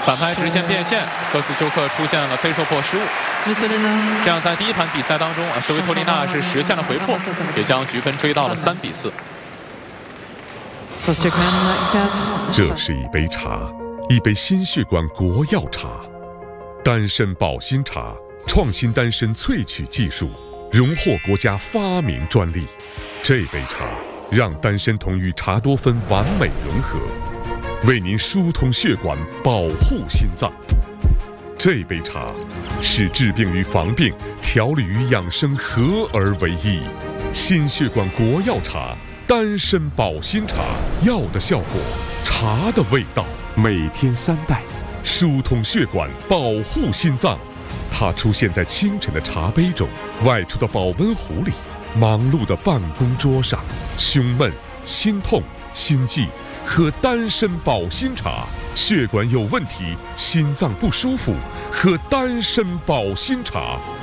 反拍直线变线，科斯丘克出现了非受迫失误。这样在第一盘比赛当中斯维托利娜是实现了回破，也将局分追到了3比4。 这是一杯茶，一杯心血管国药茶，丹参保心茶，创新丹参萃取技术，荣获国家发明专利。这杯茶让丹参酮与茶多酚完美融合，为您疏通血管，保护心脏。这杯茶使治病与防病、调理与养生合而为一。心血管国药茶，丹参保心茶，药的效果，茶的味道。每天3袋，疏通血管，保护心脏。它出现在清晨的茶杯中，外出的保温壶里，忙碌的办公桌上。胸闷、心痛、心悸，喝丹参保心茶；血管有问题、心脏不舒服，喝丹参保心茶。